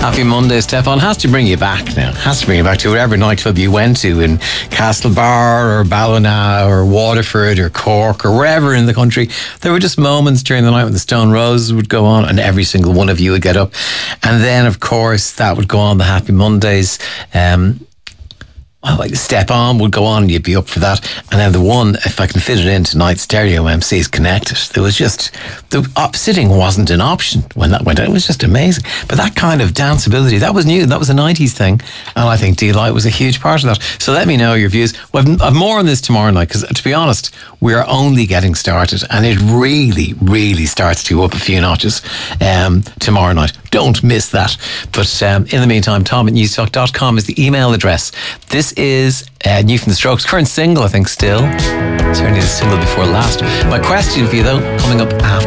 Happy Monday, Stefan. Has to bring you back now. Has to bring you back to whatever nightclub you went to in Castlebar or Ballina or Waterford or Cork or wherever in the country. There were just moments during the night when the Stone Roses would go on and every single one of you would get up. And then, of course, that would go on, the Happy Mondays. Like Step On would go on and you'd be up for that. And then the one, if I can fit it in tonight, Stereo MCs Connected. There was just, sitting wasn't an option when that went out. It was just amazing. But that kind of danceability, that was new. That was a 90s thing. And I think D-Light was a huge part of that. So let me know your views. Well, I've more on this tomorrow night because, to be honest, we are only getting started and it really, really starts to go up a few notches tomorrow night. Don't miss that. But in the meantime, tom@newstalk.com is the email address. This is New from the Strokes, current single, I think, still. Certainly the single before last. My question for you, though, coming up after